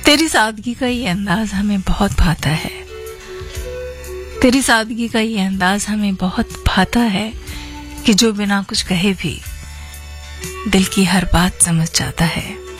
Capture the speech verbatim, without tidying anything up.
तेरी सादगी का ये अंदाज हमें बहुत भाता है, तेरी सादगी का ये अंदाज हमें बहुत भाता है कि जो बिना कुछ कहे भी दिल की हर बात समझ जाता है।